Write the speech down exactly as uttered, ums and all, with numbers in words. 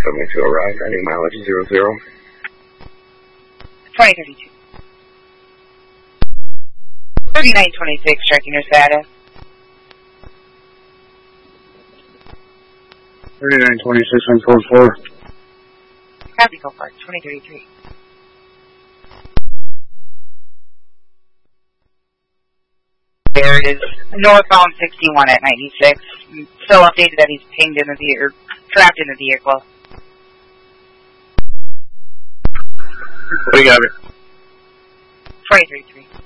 seventy-two arrived, adding mileage zero zero. twenty thirty-two. thirty-nine twenty-six, checking your status. thirty-nine twenty-six on code four. Copy, code four, twenty thirty-three. There is northbound sixty-one at ninety-six. Still updated that he's pinged in the vehicle, or trapped in the vehicle. What do you got? twenty thirty-three.